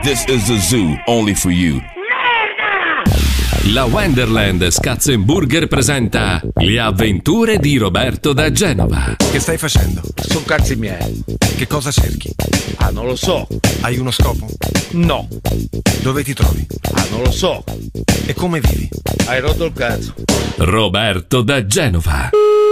This is the zoo, only for you. La Wonderland Scatzenburger presenta Le avventure di Roberto da Genova. Che stai facendo? Sono cazzi miei. Che cosa cerchi? Ah, non lo so. Hai uno scopo? No. Dove ti trovi? Ah, non lo so. E come vivi? Hai rotto il cazzo. Roberto da Genova.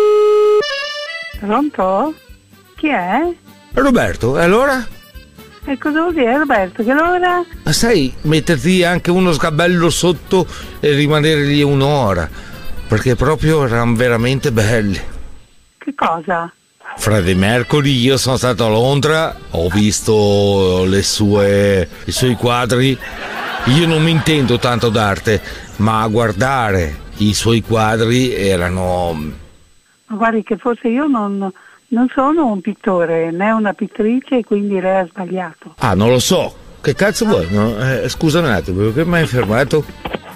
Pronto? Chi è? Roberto, e allora? E cosa vuol dire Roberto? Che l'ora? Ma sai, metterti anche uno sgabello sotto e rimanere lì un'ora. Perché proprio erano veramente belli. Che cosa? Freddie Mercury, io sono stato a Londra, ho visto i suoi quadri. Io non mi intendo tanto d'arte, ma a guardare i suoi quadri erano... Ma guardi che forse io non sono un pittore, né una pittrice, quindi lei ha sbagliato. Ah, non lo so. Che cazzo vuoi? No? Scusa un attimo, perché mi hai fermato?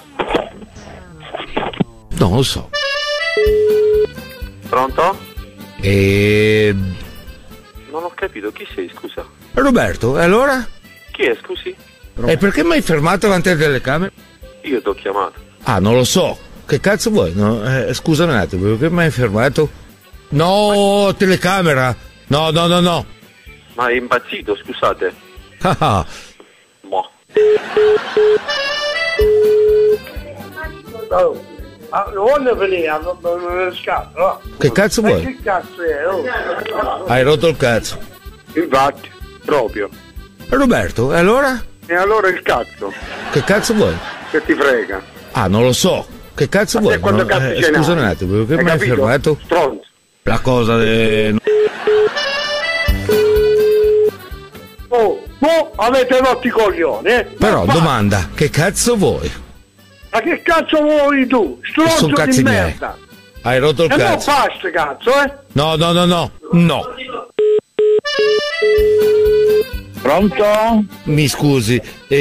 Non lo so. Pronto? Non ho capito, chi sei, scusa? Roberto, e allora? Chi è, scusi? E perché mi hai fermato davanti alle telecamere? Io ti ho chiamato. Ah, non lo so. Che cazzo vuoi? No? Scusa un attimo, perché mi hai fermato? No, telecamera! No. Ma è impazzito, scusate. Ah. Mo. Non voglio venire, non scatto, no? Che cazzo vuoi? Che cazzo è? Oh. Hai rotto il cazzo. Infatti, proprio. Roberto, e allora? E allora il cazzo? Che cazzo vuoi? Che ti frega? Ah, non lo so. Che cazzo Ma vuoi? te quando No? cazzo ce Scusa n'hai? un attimo, perché Hai mi hai capito? fermato? Stronzo. La cosa Oh, avete rotto i coglioni, eh? Però, Ma domanda, che cazzo vuoi? Ma che cazzo vuoi tu? Sono Stronzo cazzi di miei. merda! Hai rotto il E non cazzo. fa sto cazzo, eh? No. Pronto? Mi scusi,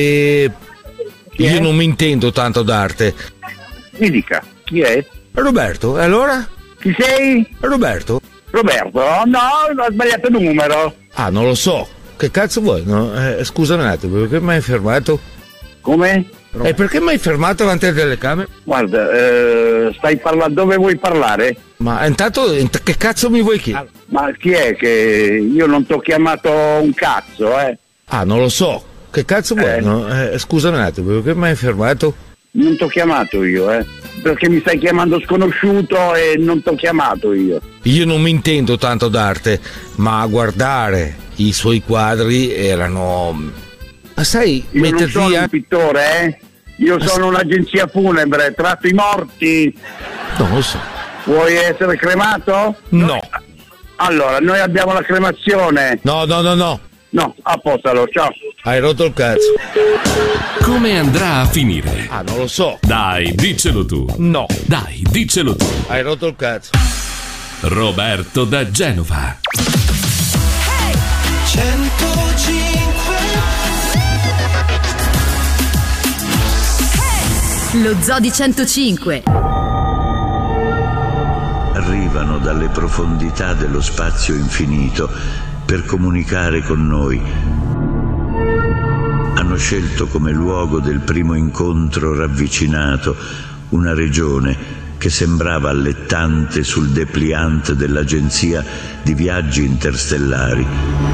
io non mi intendo tanto d'arte. Mi dica, chi è? Roberto, e allora? Chi sei? Roberto? Roberto? No, ho sbagliato il numero. Ah, non lo so. Che cazzo vuoi? No? Scusa un attimo, perché mi hai fermato? Come? E perché mi hai fermato davanti alle telecamere? Guarda, stai parlando, dove vuoi parlare? Ma intanto, che cazzo mi vuoi chiedere? Ma chi è che io non ti ho chiamato un cazzo, eh? Ah, non lo so. Che cazzo vuoi? No? Scusa un attimo, perché mi hai fermato? Non ti ho chiamato io, eh? Perché mi stai chiamando sconosciuto e non ti ho chiamato io. Io non mi intendo tanto d'arte, ma a guardare i suoi quadri erano... Ma sai, Io non metterti sono un a... pittore, eh? Io sono un'agenzia funebre, tratto i morti. Non lo so. Vuoi essere cremato? No. Allora, noi abbiamo la cremazione. No. No, a posto, ciao. Hai rotto il cazzo. Come andrà a finire? Ah, non lo so. Dai, diccelo tu. No. Dai, diccelo tu. Hai rotto il cazzo. Roberto da Genova. 105. Lo Zoo di 105. Arrivano dalle profondità dello spazio infinito per comunicare con noi. Hanno scelto come luogo del primo incontro ravvicinato una regione che sembrava allettante sul dépliant dell'agenzia di viaggi interstellari.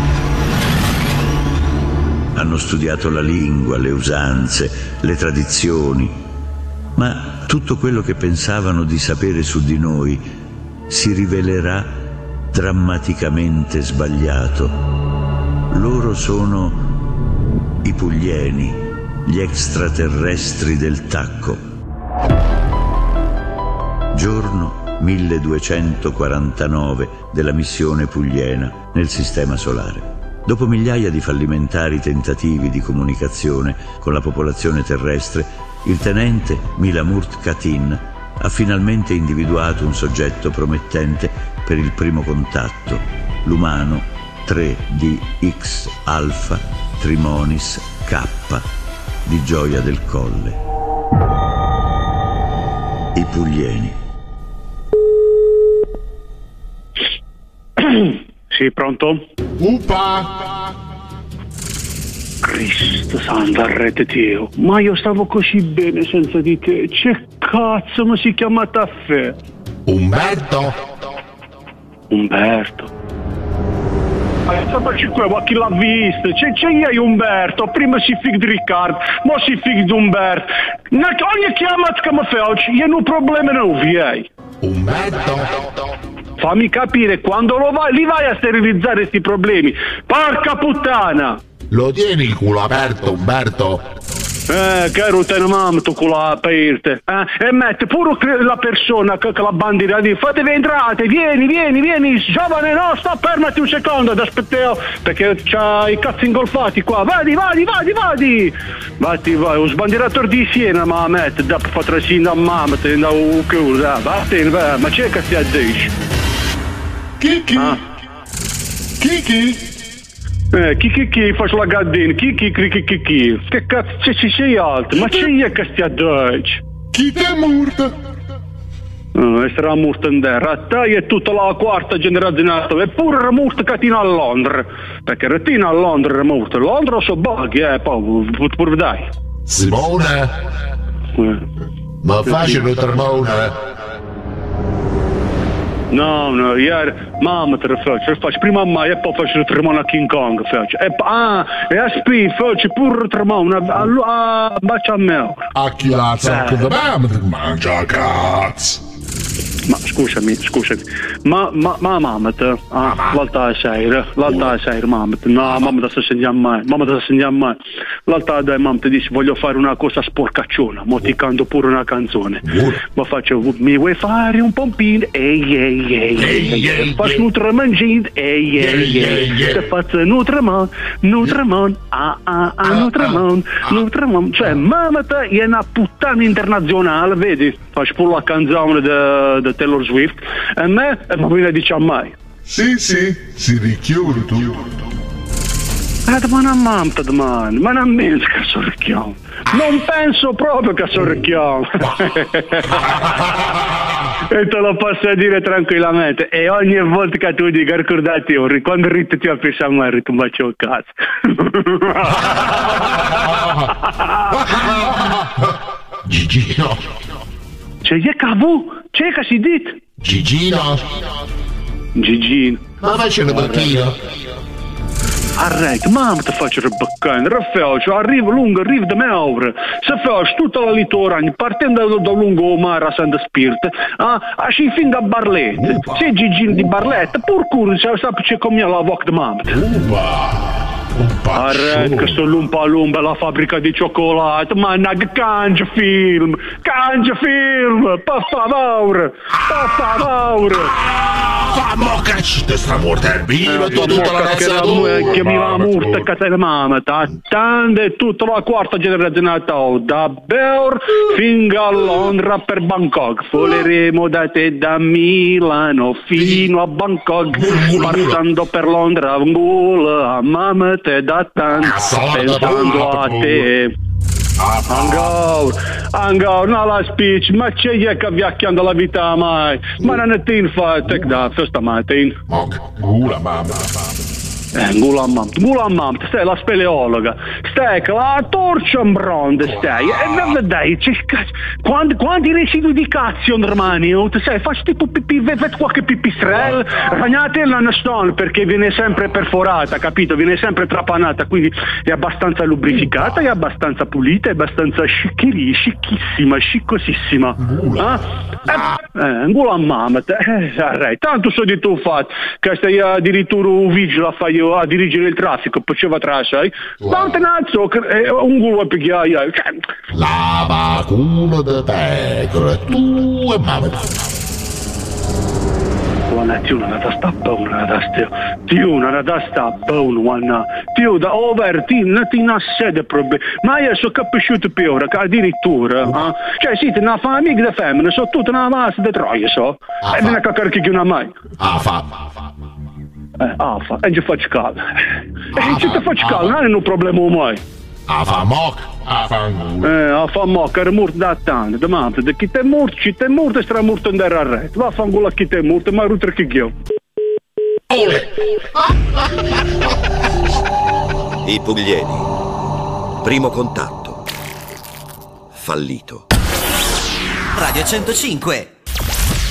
Hanno studiato la lingua, le usanze, le tradizioni, ma tutto quello che pensavano di sapere su di noi si rivelerà drammaticamente sbagliato. Loro sono i Puglieni, gli extraterrestri del tacco. Giorno 1249 della missione Pugliena nel Sistema Solare. Dopo migliaia di fallimentari tentativi di comunicazione con la popolazione terrestre, il tenente Milamurt Katin ha finalmente individuato un soggetto promettente per il primo contatto, l'umano 3DX Alpha Trimonis K di Gioia del Colle. I Puglieni. Sì, pronto? Upa! Cristo santo, arrete Dio. Ma io stavo così bene senza di te. Che cazzo mi si chiama Taffè? Umberto? Umberto. Sapete qua, chi l'ha visto? C'è io Umberto, prima si fig di Riccardo, ma si fig di Umberto. Ogni chiamata che mi faccio, io non ho problemi non vi. Umberto? Fammi capire, quando li vai a sterilizzare questi problemi. Porca puttana! Lo tieni il culo aperto, Umberto? Caro te ne mamto culo aperto. E mette pure la persona che la bandiera lì. Fatevi entrate, vieni, giovane, no, sta fermati un secondo, aspettiamo, perché c'ha i cazzi ingolfati qua. Vadi. Ho sbandierato di Siena, ma mette, dopo fa trasina a mamma, te da un culo, vattene, ma c'è che ti addici? Chi? Chi faccio la gaddina? Chi? Che cazzo ci sei altro? Ma c'è che stia a Deutsch? Chi te morta? Sarà morta in terra. A te è tutta la quarta generazione, eppure era morta Catina a Londra. Perché Retina a Londra era morta. Londra so baghi, poi pure vedai. Simone? Ma facile Tremone? No, ieri mamma te lo faccio prima a mai e poi faccio il tremone a King Kong e a Spin faccio pure il tremone a bacia a me. A chi la zacca da mamma ti mangia cazzo. Ma scusami, ma mamma te, l'altra sera, mamma te, no, mamma te si mai, l'altra dai mamma ti dice voglio fare una cosa sporcacciona, mo ti canto pure una canzone, ma faccio, mi vuoi fare un pompino, ehi, faccio un tremangino, ehi, te faccio Nutramon, Nutramon, cioè mamma te è una puttana internazionale, vedi, faccio pure la canzone di Taylor Swift e me ma mi dice a mai sì si richiude tu ma non penso che sono ricchiamo, non penso proprio che sono ricchiamo e te lo posso dire tranquillamente e ogni volta che tu dica ricordati quando rito ti appesa a me tu faccio il cazzo Gigino c'è che si dit Gigino ma faccio una bacchina arrête mamma ti faccio il baccano Raffaele arrivo da me ora se fai tutta la litorale partendo da lungo mare a Santa Spirita a si fin da Barletta se Gigino di Barletta pur curi c'è come la voce di mamma arrête che sto lumpa la fabbrica di cioccolato ma cangia film per favore fammo cacci sta morta viva tutta la razza che mi va morta che te la mamma attende tutta la quarta generazione da Beur fino a Londra per Bangkok voleremo da te da Milano fino a Bangkok passando per Londra Angola mamma te da tanto pensando a te Angor, no la speech, ma c'è che viacchiando la vita mai, ma non è tin fa tek da stamattina. Gula mamma. Gula mamma, stai la speleologa, stai la torcia bronda stai, e vedai, quanti residui di cazzo rimani, sai, faccio tipo pipì, vedi qualche pipistrello, ragnate la stone perché viene sempre perforata, capito, viene sempre trapanata, quindi è abbastanza lubrificata, è abbastanza pulita, è abbastanza scicchissima, sciccosissima. Gula mamma, tanto so di tu fatto, che stai addirittura un vigile a fare a dirigere il traffico, poi ci va tra, sai? Quante nazzo, un gulo a pigliare, la vacuna di pecora, tu e mamma. Ti una da sta buona, ti da over, ti non sede problemi, ma io sono capisciuto più ora che addirittura, cioè siete una famiglia di femmine, sono tutte una massa di troie, so, e non è che carichi una mai. E ci faccio caldo. E ci faccio caldo, non è un problema mai. A fa moc, era morto da tanto, da mamma, da chi te morto, e sarà morto in terra a rete. Va a fanculo a chi te morto, ma rutre che io. I pugliesi Primo contatto. Fallito. Radio 105.